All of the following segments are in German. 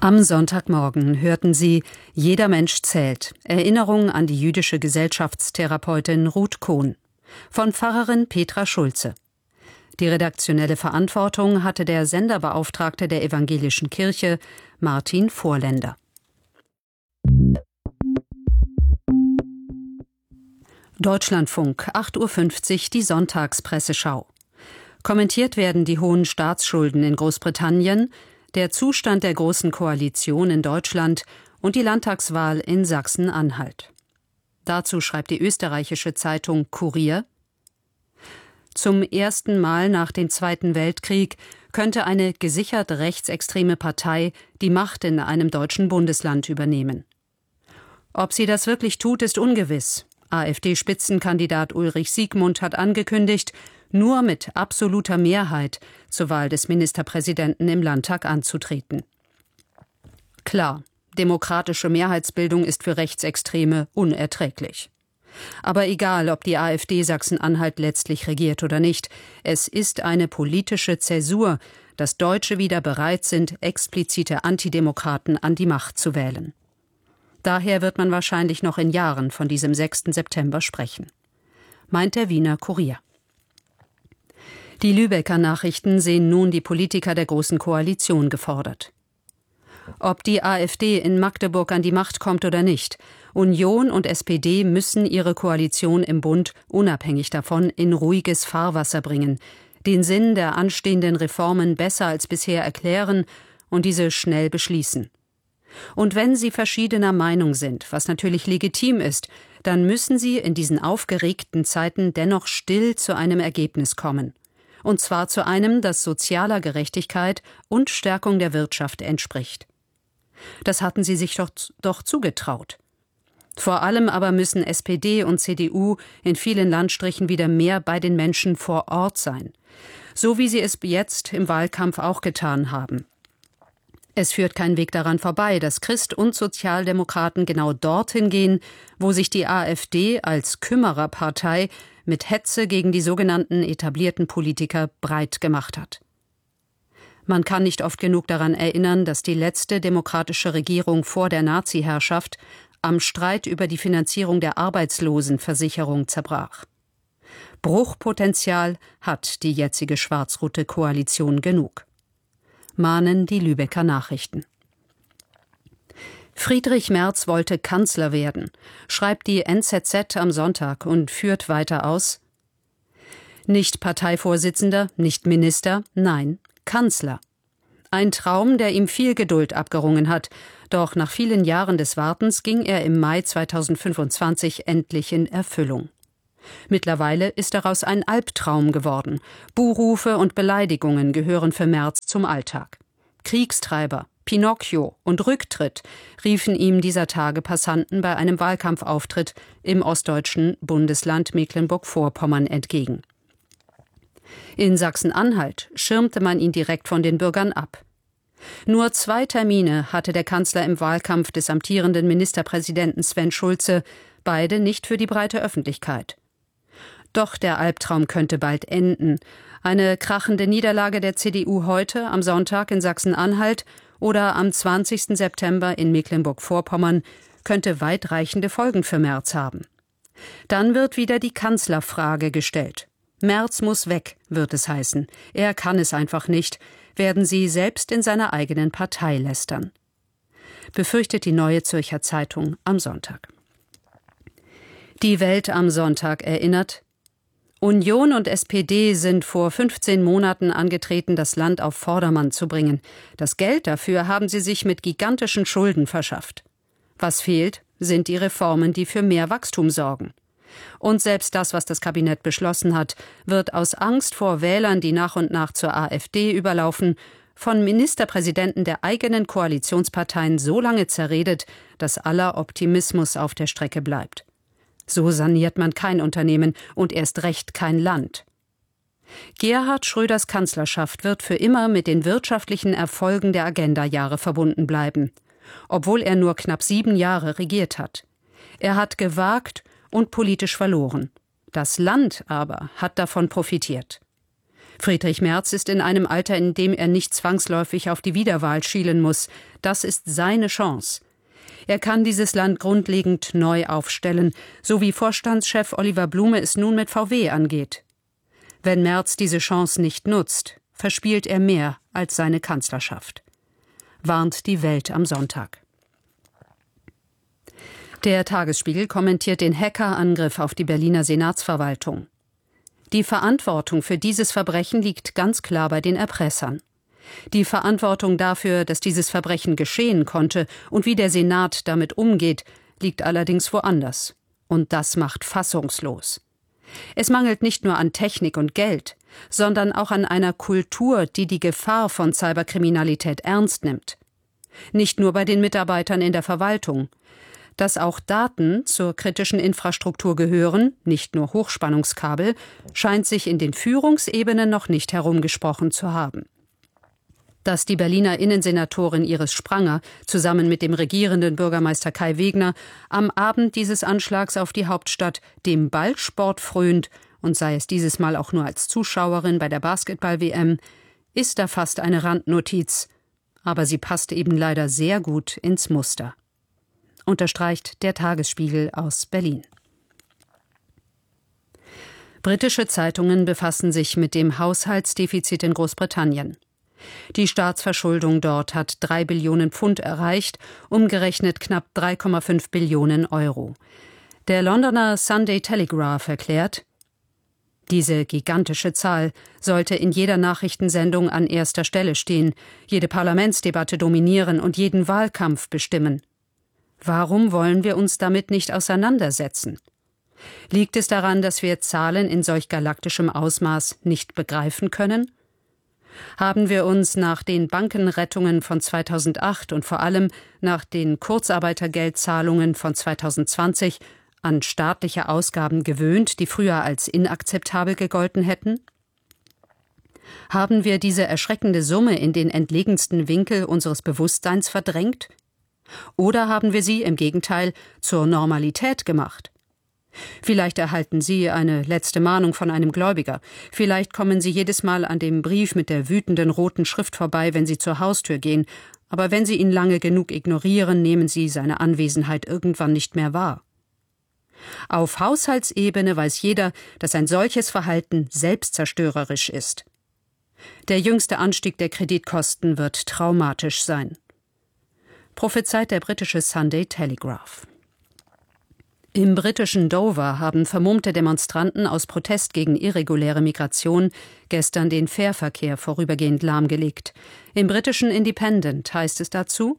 Am Sonntagmorgen hörten Sie »Jeder Mensch zählt« – Erinnerung an die jüdische Gesellschaftstherapeutin Ruth Cohn von Pfarrerin Petra Schulze. Die redaktionelle Verantwortung hatte der Senderbeauftragte der Evangelischen Kirche, Martin Vorländer. Deutschlandfunk, 8:50 Uhr, die Sonntagspresseschau. Kommentiert werden die hohen Staatsschulden in Großbritannien, der Zustand der Großen Koalition in Deutschland und die Landtagswahl in Sachsen-Anhalt. Dazu schreibt die österreichische Zeitung Kurier: Zum ersten Mal nach dem Zweiten Weltkrieg könnte eine gesichert rechtsextreme Partei die Macht in einem deutschen Bundesland übernehmen. Ob sie das wirklich tut, ist ungewiss. AfD-Spitzenkandidat Ulrich Siegmund hat angekündigt, nur mit absoluter Mehrheit zur Wahl des Ministerpräsidenten im Landtag anzutreten. Klar, demokratische Mehrheitsbildung ist für Rechtsextreme unerträglich. Aber egal, ob die AfD Sachsen-Anhalt letztlich regiert oder nicht, es ist eine politische Zäsur, dass Deutsche wieder bereit sind, explizite Antidemokraten an die Macht zu wählen. Daher wird man wahrscheinlich noch in Jahren von diesem 6. September sprechen, meint der Wiener Kurier. Die Lübecker Nachrichten sehen nun die Politiker der Großen Koalition gefordert. Ob die AfD in Magdeburg an die Macht kommt oder nicht, Union und SPD müssen ihre Koalition im Bund unabhängig davon in ruhiges Fahrwasser bringen, den Sinn der anstehenden Reformen besser als bisher erklären und diese schnell beschließen. Und wenn sie verschiedener Meinung sind, was natürlich legitim ist, dann müssen sie in diesen aufgeregten Zeiten dennoch still zu einem Ergebnis kommen. Und zwar zu einem, das sozialer Gerechtigkeit und Stärkung der Wirtschaft entspricht. Das hatten sie sich doch zugetraut. Vor allem aber müssen SPD und CDU in vielen Landstrichen wieder mehr bei den Menschen vor Ort sein. So wie sie es jetzt im Wahlkampf auch getan haben. Es führt kein Weg daran vorbei, dass Christ- und Sozialdemokraten genau dorthin gehen, wo sich die AfD als Kümmererpartei mit Hetze gegen die sogenannten etablierten Politiker breit gemacht hat. Man kann nicht oft genug daran erinnern, dass die letzte demokratische Regierung vor der Nazi-Herrschaft am Streit über die Finanzierung der Arbeitslosenversicherung zerbrach. Bruchpotenzial hat die jetzige schwarz-rote Koalition genug, mahnen die Lübecker Nachrichten. Friedrich Merz wollte Kanzler werden, schreibt die NZZ am Sonntag und führt weiter aus: Nicht Parteivorsitzender, nicht Minister, nein, Kanzler. Ein Traum, der ihm viel Geduld abgerungen hat, doch nach vielen Jahren des Wartens ging er im Mai 2025 endlich in Erfüllung. Mittlerweile ist daraus ein Albtraum geworden. Buhrufe und Beleidigungen gehören für Merz zum Alltag. Kriegstreiber, Pinocchio und Rücktritt riefen ihm dieser Tage Passanten bei einem Wahlkampfauftritt im ostdeutschen Bundesland Mecklenburg-Vorpommern entgegen. In Sachsen-Anhalt schirmte man ihn direkt von den Bürgern ab. Nur 2 Termine hatte der Kanzler im Wahlkampf des amtierenden Ministerpräsidenten Sven Schulze, beide nicht für die breite Öffentlichkeit. Doch der Albtraum könnte bald enden. Eine krachende Niederlage der CDU heute am Sonntag in Sachsen-Anhalt oder am 20. September in Mecklenburg-Vorpommern könnte weitreichende Folgen für Merz haben. Dann wird wieder die Kanzlerfrage gestellt. Merz muss weg, wird es heißen. Er kann es einfach nicht, werden sie selbst in seiner eigenen Partei lästern. Befürchtet die Neue Zürcher Zeitung am Sonntag. Die Welt am Sonntag erinnert: Union und SPD sind vor 15 Monaten angetreten, das Land auf Vordermann zu bringen. Das Geld dafür haben sie sich mit gigantischen Schulden verschafft. Was fehlt, sind die Reformen, die für mehr Wachstum sorgen. Und selbst das, was das Kabinett beschlossen hat, wird aus Angst vor Wählern, die nach und nach zur AfD überlaufen, von Ministerpräsidenten der eigenen Koalitionsparteien so lange zerredet, dass aller Optimismus auf der Strecke bleibt. So saniert man kein Unternehmen und erst recht kein Land. Gerhard Schröders Kanzlerschaft wird für immer mit den wirtschaftlichen Erfolgen der Agenda-Jahre verbunden bleiben, obwohl er nur knapp 7 Jahre regiert hat. Er hat gewagt und politisch verloren. Das Land aber hat davon profitiert. Friedrich Merz ist in einem Alter, in dem er nicht zwangsläufig auf die Wiederwahl schielen muss. Das ist seine Chance. Er kann dieses Land grundlegend neu aufstellen, so wie Vorstandschef Oliver Blume es nun mit VW angeht. Wenn Merz diese Chance nicht nutzt, verspielt er mehr als seine Kanzlerschaft. Warnt die Welt am Sonntag. Der Tagesspiegel kommentiert den Hackerangriff auf die Berliner Senatsverwaltung. Die Verantwortung für dieses Verbrechen liegt ganz klar bei den Erpressern. Die Verantwortung dafür, dass dieses Verbrechen geschehen konnte und wie der Senat damit umgeht, liegt allerdings woanders. Und das macht fassungslos. Es mangelt nicht nur an Technik und Geld, sondern auch an einer Kultur, die die Gefahr von Cyberkriminalität ernst nimmt. Nicht nur bei den Mitarbeitern in der Verwaltung. Dass auch Daten zur kritischen Infrastruktur gehören, nicht nur Hochspannungskabel, scheint sich in den Führungsebenen noch nicht herumgesprochen zu haben. Dass die Berliner Innensenatorin Iris Spranger zusammen mit dem regierenden Bürgermeister Kai Wegner am Abend dieses Anschlags auf die Hauptstadt dem Ballsport frönt, und sei es dieses Mal auch nur als Zuschauerin bei der Basketball-WM, ist da fast eine Randnotiz. Aber sie passt eben leider sehr gut ins Muster. Unterstreicht der Tagesspiegel aus Berlin. Britische Zeitungen befassen sich mit dem Haushaltsdefizit in Großbritannien. Die Staatsverschuldung dort hat 3 Billionen Pfund erreicht, umgerechnet knapp 3,5 Billionen Euro. Der Londoner Sunday Telegraph erklärt, diese gigantische Zahl sollte in jeder Nachrichtensendung an erster Stelle stehen, jede Parlamentsdebatte dominieren und jeden Wahlkampf bestimmen. Warum wollen wir uns damit nicht auseinandersetzen? Liegt es daran, dass wir Zahlen in solch galaktischem Ausmaß nicht begreifen können? Haben wir uns nach den Bankenrettungen von 2008 und vor allem nach den Kurzarbeitergeldzahlungen von 2020 an staatliche Ausgaben gewöhnt, die früher als inakzeptabel gegolten hätten? Haben wir diese erschreckende Summe in den entlegensten Winkel unseres Bewusstseins verdrängt? Oder haben wir sie im Gegenteil zur Normalität gemacht? Vielleicht erhalten Sie eine letzte Mahnung von einem Gläubiger. Vielleicht kommen Sie jedes Mal an dem Brief mit der wütenden roten Schrift vorbei, wenn Sie zur Haustür gehen. Aber wenn Sie ihn lange genug ignorieren, nehmen Sie seine Anwesenheit irgendwann nicht mehr wahr. Auf Haushaltsebene weiß jeder, dass ein solches Verhalten selbstzerstörerisch ist. Der jüngste Anstieg der Kreditkosten wird traumatisch sein. Prophezeit der britische Sunday Telegraph. Im britischen Dover haben vermummte Demonstranten aus Protest gegen irreguläre Migration gestern den Fährverkehr vorübergehend lahmgelegt. Im britischen Independent heißt es dazu: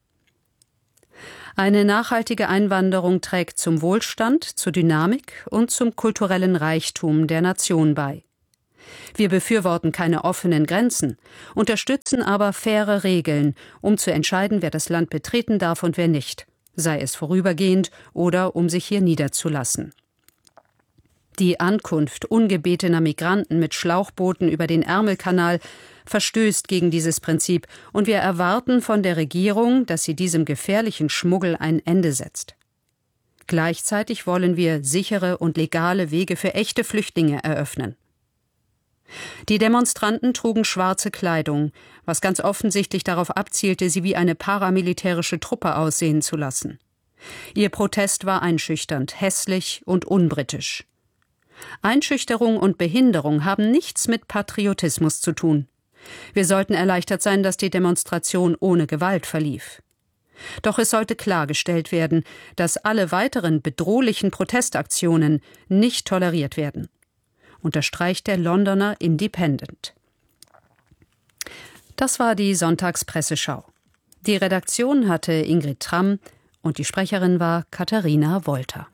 Eine nachhaltige Einwanderung trägt zum Wohlstand, zur Dynamik und zum kulturellen Reichtum der Nation bei. Wir befürworten keine offenen Grenzen, unterstützen aber faire Regeln, um zu entscheiden, wer das Land betreten darf und wer nicht, sei es vorübergehend oder um sich hier niederzulassen. Die Ankunft ungebetener Migranten mit Schlauchbooten über den Ärmelkanal verstößt gegen dieses Prinzip, und wir erwarten von der Regierung, dass sie diesem gefährlichen Schmuggel ein Ende setzt. Gleichzeitig wollen wir sichere und legale Wege für echte Flüchtlinge eröffnen. Die Demonstranten trugen schwarze Kleidung, was ganz offensichtlich darauf abzielte, sie wie eine paramilitärische Truppe aussehen zu lassen. Ihr Protest war einschüchternd, hässlich und unbritisch. Einschüchterung und Behinderung haben nichts mit Patriotismus zu tun. Wir sollten erleichtert sein, dass die Demonstration ohne Gewalt verlief. Doch es sollte klargestellt werden, dass alle weiteren bedrohlichen Protestaktionen nicht toleriert werden, unterstreicht der Londoner Independent. Das war die Sonntagspresseschau. Die Redaktion hatte Ingrid Tramm und die Sprecherin war Katharina Wolter.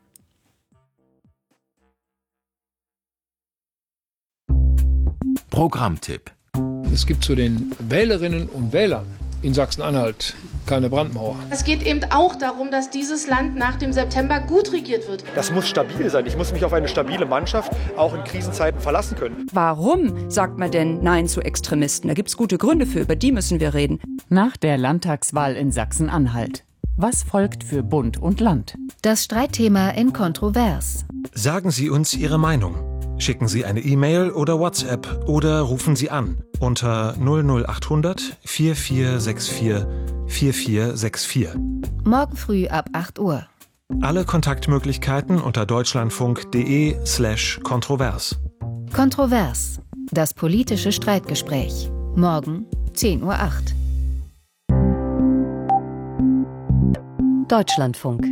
Programmtipp. Es gibt zu den Wählerinnen und Wählern in Sachsen-Anhalt keine Brandmauer. Es geht eben auch darum, dass dieses Land nach dem September gut regiert wird. Das muss stabil sein. Ich muss mich auf eine stabile Mannschaft auch in Krisenzeiten verlassen können. Warum sagt man denn Nein zu Extremisten? Da gibt es gute Gründe für, über die müssen wir reden. Nach der Landtagswahl in Sachsen-Anhalt. Was folgt für Bund und Land? Das Streitthema in Kontrovers. Sagen Sie uns Ihre Meinung. Schicken Sie eine E-Mail oder WhatsApp oder rufen Sie an unter 00800 4464 4464. Morgen früh ab 8 Uhr. Alle Kontaktmöglichkeiten unter deutschlandfunk.de/kontrovers. Kontrovers. Das politische Streitgespräch. Morgen 10:08 Uhr. Deutschlandfunk.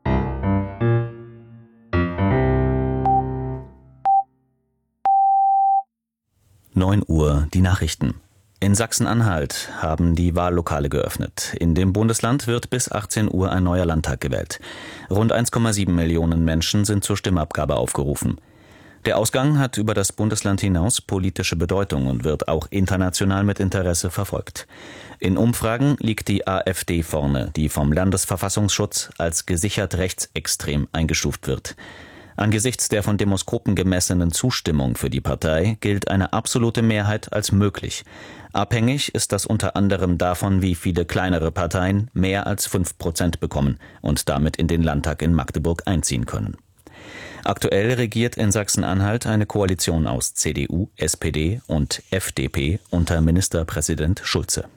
Uhr, die Nachrichten. In Sachsen-Anhalt haben die Wahllokale geöffnet. In dem Bundesland wird bis 18 Uhr ein neuer Landtag gewählt. Rund 1,7 Millionen Menschen sind zur Stimmabgabe aufgerufen. Der Ausgang hat über das Bundesland hinaus politische Bedeutung und wird auch international mit Interesse verfolgt. In Umfragen liegt die AfD vorne, die vom Landesverfassungsschutz als gesichert rechtsextrem eingestuft wird. Angesichts der von Demoskopen gemessenen Zustimmung für die Partei gilt eine absolute Mehrheit als möglich. Abhängig ist das unter anderem davon, wie viele kleinere Parteien mehr als 5% bekommen und damit in den Landtag in Magdeburg einziehen können. Aktuell regiert in Sachsen-Anhalt eine Koalition aus CDU, SPD und FDP unter Ministerpräsident Schulze.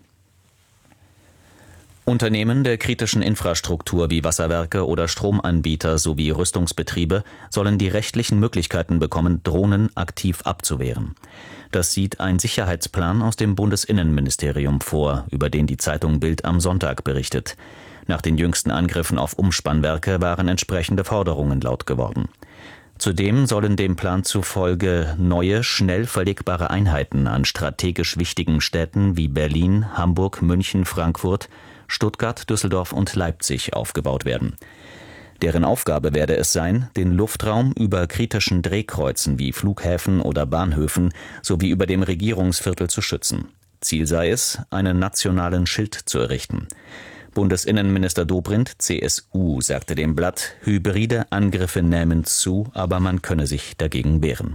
Unternehmen der kritischen Infrastruktur wie Wasserwerke oder Stromanbieter sowie Rüstungsbetriebe sollen die rechtlichen Möglichkeiten bekommen, Drohnen aktiv abzuwehren. Das sieht ein Sicherheitsplan aus dem Bundesinnenministerium vor, über den die Zeitung Bild am Sonntag berichtet. Nach den jüngsten Angriffen auf Umspannwerke waren entsprechende Forderungen laut geworden. Zudem sollen dem Plan zufolge neue, schnell verlegbare Einheiten an strategisch wichtigen Städten wie Berlin, Hamburg, München, Frankfurt, Stuttgart, Düsseldorf und Leipzig aufgebaut werden. Deren Aufgabe werde es sein, den Luftraum über kritischen Drehkreuzen wie Flughäfen oder Bahnhöfen sowie über dem Regierungsviertel zu schützen. Ziel sei es, einen nationalen Schild zu errichten. Bundesinnenminister Dobrindt, CSU, sagte dem Blatt, hybride Angriffe nähmen zu, aber man könne sich dagegen wehren.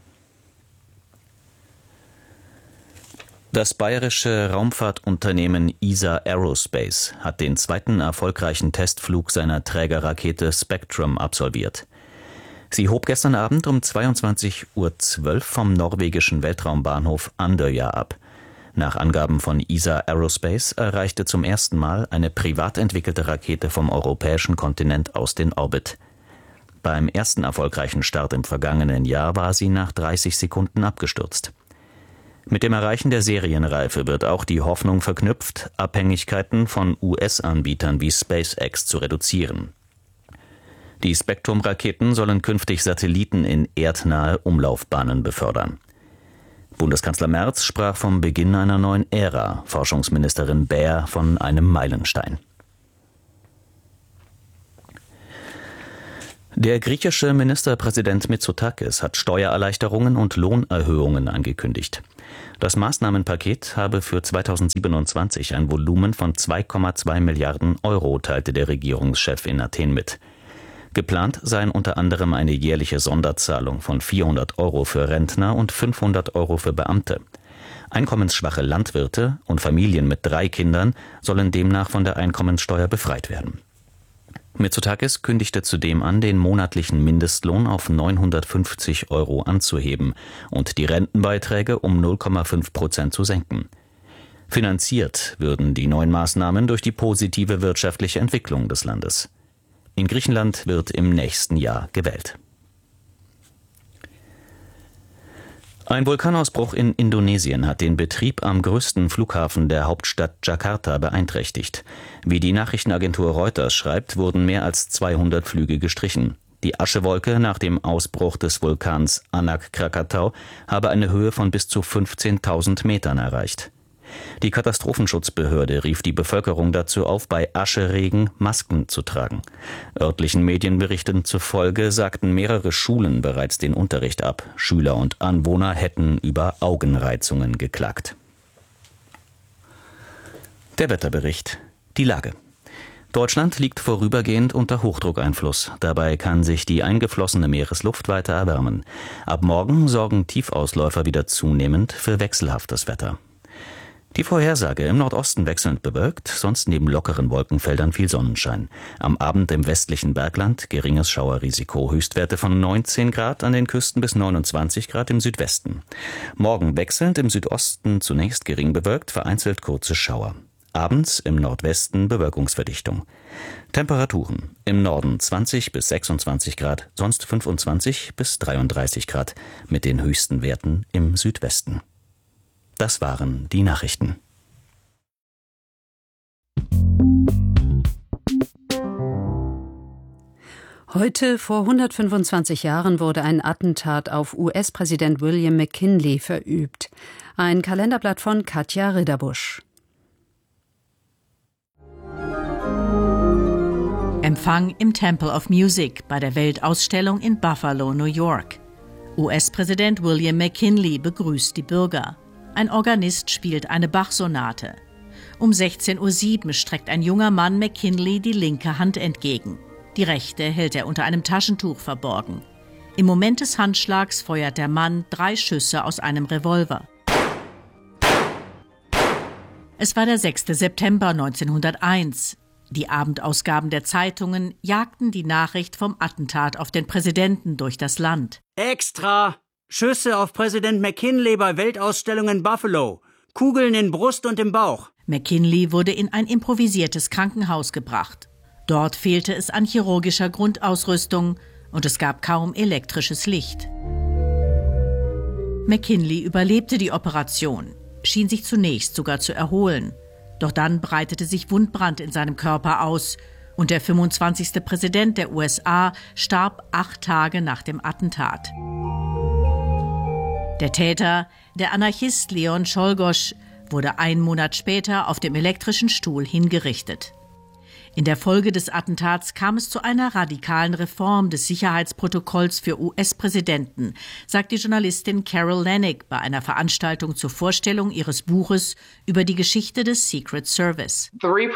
Das bayerische Raumfahrtunternehmen ESA Aerospace hat den zweiten erfolgreichen Testflug seiner Trägerrakete Spectrum absolviert. Sie hob gestern Abend um 22:12 Uhr vom norwegischen Weltraumbahnhof Andøya ab. Nach Angaben von ESA Aerospace erreichte zum ersten Mal eine privat entwickelte Rakete vom europäischen Kontinent aus den Orbit. Beim ersten erfolgreichen Start im vergangenen Jahr war sie nach 30 Sekunden abgestürzt. Mit dem Erreichen der Serienreife wird auch die Hoffnung verknüpft, Abhängigkeiten von US-Anbietern wie SpaceX zu reduzieren. Die Spektrum-Raketen sollen künftig Satelliten in erdnahe Umlaufbahnen befördern. Bundeskanzler Merz sprach vom Beginn einer neuen Ära, Forschungsministerin Baer von einem Meilenstein. Der griechische Ministerpräsident Mitsotakis hat Steuererleichterungen und Lohnerhöhungen angekündigt. Das Maßnahmenpaket habe für 2027 ein Volumen von 2,2 Milliarden Euro, teilte der Regierungschef in Athen mit. Geplant seien unter anderem eine jährliche Sonderzahlung von 400 Euro für Rentner und 500 Euro für Beamte. Einkommensschwache Landwirte und Familien mit 3 Kindern sollen demnach von der Einkommenssteuer befreit werden. Mitsotakis kündigte zudem an, den monatlichen Mindestlohn auf 950 Euro anzuheben und die Rentenbeiträge um 0,5% zu senken. Finanziert würden die neuen Maßnahmen durch die positive wirtschaftliche Entwicklung des Landes. In Griechenland wird im nächsten Jahr gewählt. Ein Vulkanausbruch in Indonesien hat den Betrieb am größten Flughafen der Hauptstadt Jakarta beeinträchtigt. Wie die Nachrichtenagentur Reuters schreibt, wurden mehr als 200 Flüge gestrichen. Die Aschewolke nach dem Ausbruch des Vulkans Anak Krakatau habe eine Höhe von bis zu 15.000 Metern erreicht. Die Katastrophenschutzbehörde rief die Bevölkerung dazu auf, bei Ascheregen Masken zu tragen. Örtlichen Medienberichten zufolge sagten mehrere Schulen bereits den Unterricht ab. Schüler und Anwohner hätten über Augenreizungen geklagt. Der Wetterbericht. Die Lage. Deutschland liegt vorübergehend unter Hochdruckeinfluss. Dabei kann sich die eingeflossene Meeresluft weiter erwärmen. Ab morgen sorgen Tiefausläufer wieder zunehmend für wechselhaftes Wetter. Die Vorhersage: im Nordosten wechselnd bewölkt, sonst neben lockeren Wolkenfeldern viel Sonnenschein. Am Abend im westlichen Bergland geringes Schauerrisiko, Höchstwerte von 19 Grad an den Küsten bis 29 Grad im Südwesten. Morgen wechselnd, im Südosten zunächst gering bewölkt, vereinzelt kurze Schauer. Abends im Nordwesten Bewölkungsverdichtung. Temperaturen: im Norden 20 bis 26 Grad, sonst 25 bis 33 Grad, mit den höchsten Werten im Südwesten. Das waren die Nachrichten. Heute vor 125 Jahren wurde ein Attentat auf US-Präsident William McKinley verübt. Ein Kalenderblatt von Katja Ridderbusch. Empfang im Temple of Music bei der Weltausstellung in Buffalo, New York. US-Präsident William McKinley begrüßt die Bürger. Ein Organist spielt eine Bach-Sonate. Um 16:07 Uhr streckt ein junger Mann McKinley die linke Hand entgegen. Die rechte hält er unter einem Taschentuch verborgen. Im Moment des Handschlags feuert der Mann 3 Schüsse aus einem Revolver. Es war der 6. September 1901. Die Abendausgaben der Zeitungen jagten die Nachricht vom Attentat auf den Präsidenten durch das Land. Extra! Schüsse auf Präsident McKinley bei Weltausstellung in Buffalo. Kugeln in Brust und im Bauch. McKinley wurde in ein improvisiertes Krankenhaus gebracht. Dort fehlte es an chirurgischer Grundausrüstung und es gab kaum elektrisches Licht. McKinley überlebte die Operation, schien sich zunächst sogar zu erholen. Doch dann breitete sich Wundbrand in seinem Körper aus und der 25. Präsident der USA starb 8 Tage nach dem Attentat. Der Täter, der Anarchist Leon Czolgosz, wurde 1 Monat später auf dem elektrischen Stuhl hingerichtet. In der Folge des Attentats kam es zu einer radikalen Reform des Sicherheitsprotokolls für US-Präsidenten, sagt die Journalistin Carol Leonnig bei einer Veranstaltung zur Vorstellung ihres Buches über die Geschichte des Secret Service. 3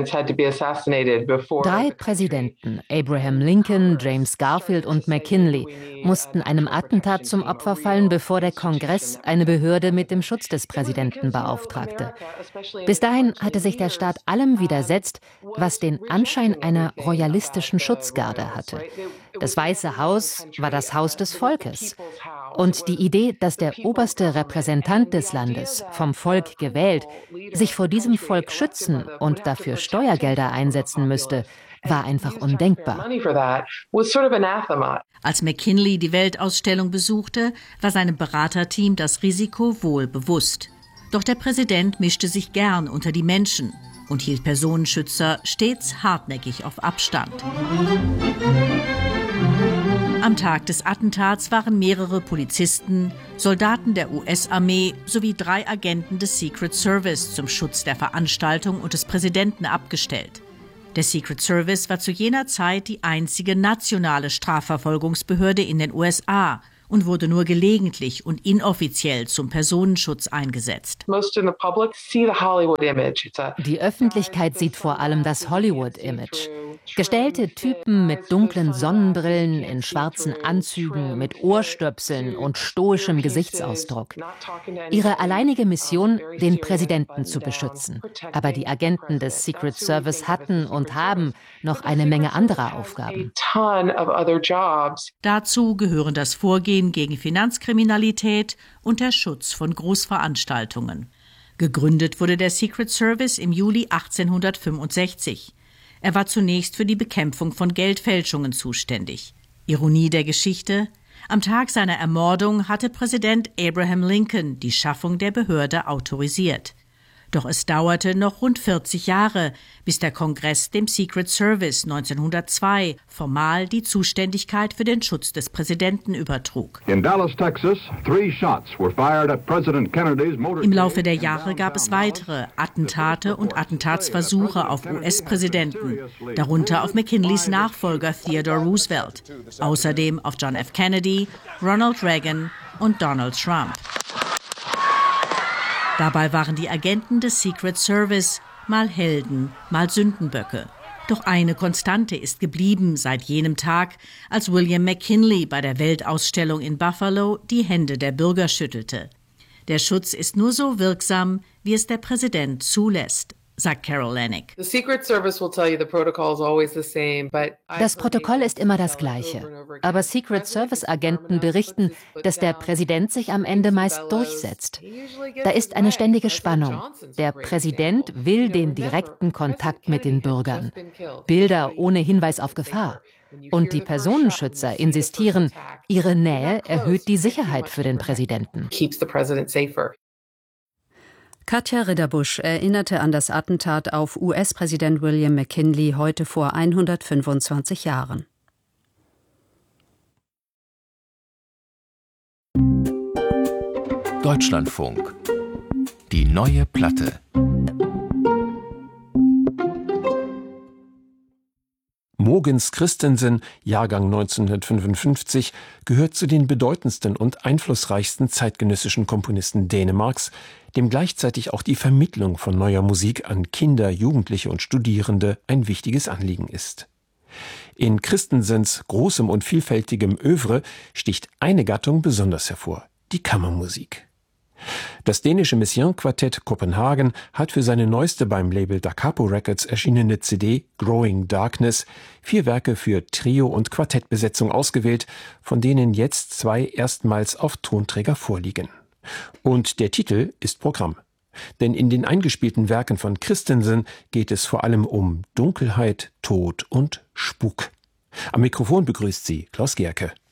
Präsidenten, Abraham Lincoln, James Garfield und McKinley, mussten einem Attentat zum Opfer fallen, bevor der Kongress eine Behörde mit dem Schutz des Präsidenten beauftragte. Bis dahin hatte sich der Staat allem widersetzt, was den Anschein einer royalistischen Schutzgarde hatte. Das Weiße Haus war das Haus des Volkes. Und die Idee, dass der oberste Repräsentant des Landes, vom Volk gewählt, sich vor diesem Volk schützen und dafür Steuergelder einsetzen müsste, war einfach undenkbar. Als McKinley die Weltausstellung besuchte, war seinem Beraterteam das Risiko wohl bewusst. Doch der Präsident mischte sich gern unter die Menschen und hielt Personenschützer stets hartnäckig auf Abstand. Am Tag des Attentats waren mehrere Polizisten, Soldaten der US-Armee sowie 3 Agenten des Secret Service zum Schutz der Veranstaltung und des Präsidenten abgestellt. Der Secret Service war zu jener Zeit die einzige nationale Strafverfolgungsbehörde in den USA und wurde nur gelegentlich und inoffiziell zum Personenschutz eingesetzt. Die Öffentlichkeit sieht vor allem das Hollywood-Image. Gestellte Typen mit dunklen Sonnenbrillen, in schwarzen Anzügen, mit Ohrstöpseln und stoischem Gesichtsausdruck. Ihre alleinige Mission, den Präsidenten zu beschützen. Aber die Agenten des Secret Service hatten und haben noch eine Menge anderer Aufgaben. Dazu gehören das Vorgehen gegen Finanzkriminalität und der Schutz von Großveranstaltungen. Gegründet wurde der Secret Service im Juli 1865. Er war zunächst für die Bekämpfung von Geldfälschungen zuständig. Ironie der Geschichte: Am Tag seiner Ermordung hatte Präsident Abraham Lincoln die Schaffung der Behörde autorisiert. Doch es dauerte noch rund 40 Jahre, bis der Kongress dem Secret Service 1902 formal die Zuständigkeit für den Schutz des Präsidenten übertrug. In Dallas, Texas, 3 shots were fired at President Kennedy's motorcade. Im Laufe der Jahre gab es weitere Attentate und Attentatsversuche auf US-Präsidenten, darunter auf McKinleys Nachfolger Theodore Roosevelt, außerdem auf John F. Kennedy, Ronald Reagan und Donald Trump. Dabei waren die Agenten des Secret Service mal Helden, mal Sündenböcke. Doch eine Konstante ist geblieben seit jenem Tag, als William McKinley bei der Weltausstellung in Buffalo die Hände der Bürger schüttelte. Der Schutz ist nur so wirksam wie es der Präsident zulässt, sagt Carol Lanig. Das Protokoll ist immer das gleiche. Aber Secret Service-Agenten berichten, dass der Präsident sich am Ende meist durchsetzt. Da ist eine ständige Spannung. Der Präsident will den direkten Kontakt mit den Bürgern. Bilder ohne Hinweis auf Gefahr. Und die Personenschützer insistieren, ihre Nähe erhöht die Sicherheit für den Präsidenten. Katja Ridderbusch erinnerte an das Attentat auf US-Präsident William McKinley heute vor 125 Jahren. Deutschlandfunk. Die neue Platte. Mogens Christensen, Jahrgang 1955, gehört zu den bedeutendsten und einflussreichsten zeitgenössischen Komponisten Dänemarks, dem gleichzeitig auch die Vermittlung von neuer Musik an Kinder, Jugendliche und Studierende ein wichtiges Anliegen ist. In Christensens großem und vielfältigem Œuvre sticht eine Gattung besonders hervor: die Kammermusik. Das dänische Messiaen-Quartett Kopenhagen hat für seine neueste beim Label Da Capo Records erschienene CD Growing Darkness 4 Werke für Trio- und Quartettbesetzung ausgewählt, von denen jetzt 2 erstmals auf Tonträger vorliegen. Und der Titel ist Programm. Denn in den eingespielten Werken von Christensen geht es vor allem um Dunkelheit, Tod und Spuk. Am Mikrofon begrüßt sie Klaus Gerke.